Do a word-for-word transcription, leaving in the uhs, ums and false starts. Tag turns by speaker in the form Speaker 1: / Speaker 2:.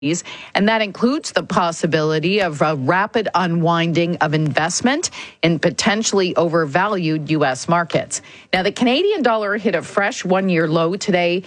Speaker 1: and that includes the possibility of a rapid unwinding of investment in potentially overvalued U S markets. Now, the Canadian dollar hit a fresh one-year low today,